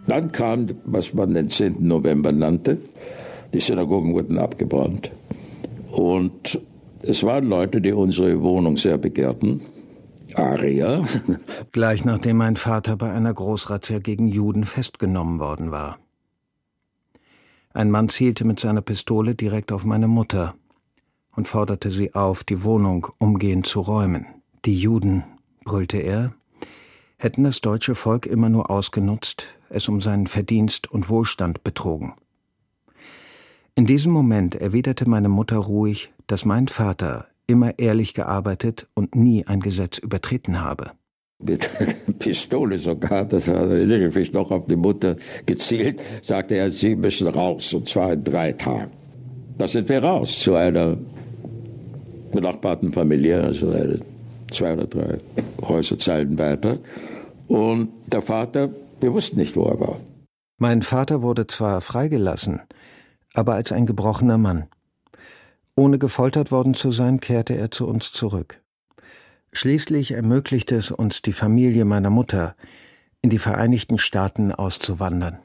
Dann kam, was man den 10. November nannte. Die Synagogen wurden abgebrannt. Und es waren Leute, die unsere Wohnung sehr begehrten. Arier. Gleich nachdem mein Vater bei einer Großrazzia gegen Juden festgenommen worden war. Ein Mann zielte mit seiner Pistole direkt auf meine Mutter und forderte sie auf, die Wohnung umgehend zu räumen. Die Juden, brüllte er, hätten das deutsche Volk immer nur ausgenutzt, es um seinen Verdienst und Wohlstand betrogen. In diesem Moment erwiderte meine Mutter ruhig, dass mein Vater immer ehrlich gearbeitet und nie ein Gesetz übertreten habe. Mit Pistole sogar, das hat er lediglich noch auf die Mutter gezielt, sagte er, Sie müssen raus, und zwar in 3 Tagen. Da sind wir raus zu einer benachbarten Familie, also 2 oder 3 Häuserzeilen weiter. Und der Vater, wir wussten nicht, wo er war. Mein Vater wurde zwar freigelassen, aber als ein gebrochener Mann. Ohne gefoltert worden zu sein, kehrte er zu uns zurück. Schließlich ermöglichte es uns die Familie meiner Mutter, in die Vereinigten Staaten auszuwandern.